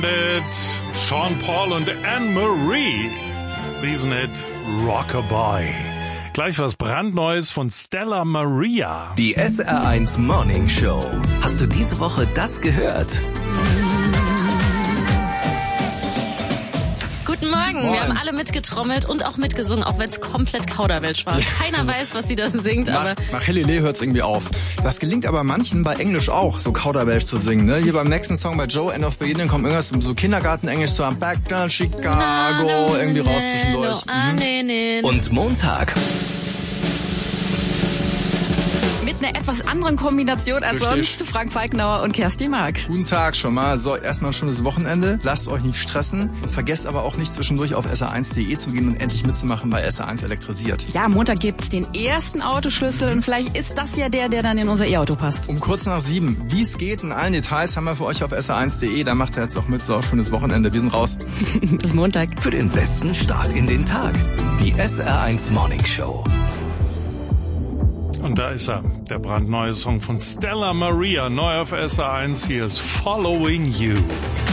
Sean Paul und Anne-Marie. Riesenhit Rockabye. Gleich was brandneues von Stella Maria. Die SR1 Morning Show. Hast du diese Woche das gehört? Guten Morgen. Wir haben alle mitgetrommelt und auch mitgesungen, auch wenn es komplett Kauderwelsch war. Keiner weiß, was sie da singt, aber... Nach Helly hört's irgendwie auf. Das gelingt aber manchen bei Englisch auch, so Kauderwelsch zu singen. Ne? Hier beim nächsten Song bei Joe, End of Beginning, kommt irgendwas so Kindergarten-Englisch zu Back to Chicago irgendwie raus zwischendurch. Und Montag. Mit einer etwas anderen Kombination als Richtig. sonst. Frank Falknauer und Kerstin Mark. Guten Tag schon mal. So, erstmal ein schönes Wochenende. Lasst euch nicht stressen. Und vergesst aber auch nicht zwischendurch auf sr1.de zu gehen und endlich mitzumachen bei SR1 elektrisiert. Ja, Montag gibt's den ersten Autoschlüssel und vielleicht ist das ja der dann in unser E-Auto passt. Um kurz nach 7. Wie es geht in allen Details haben wir für euch auf sr1.de. Da macht ihr jetzt auch mit. So, schönes Wochenende. Wir sind raus. Bis Montag. Für den besten Start in den Tag. Die SR1 Morning Show. Und da ist er, der brandneue Song von Stella Maria, neu auf SR1. Hier ist Following You.